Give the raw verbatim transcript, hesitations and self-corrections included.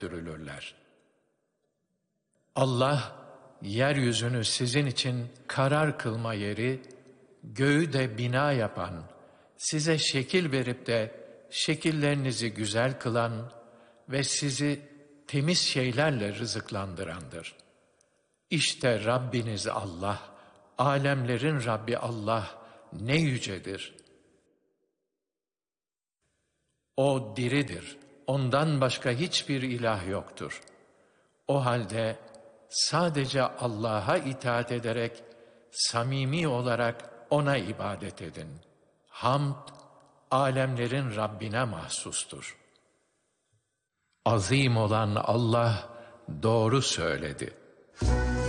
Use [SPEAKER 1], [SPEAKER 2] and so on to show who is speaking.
[SPEAKER 1] dürülürler. Allah, yeryüzünü sizin için karar kılma yeri, göğü de bina yapan, size şekil verip de şekillerinizi güzel kılan ve sizi temiz şeylerle rızıklandırandır. İşte Rabbiniz Allah, alemlerin Rabbi Allah ne yücedir. O diridir, ondan başka hiçbir ilah yoktur. O halde sadece Allah'a itaat ederek, samimi olarak O'na ibadet edin. Hamd, alemlerin Rabbine mahsustur. Azim olan Allah doğru söyledi.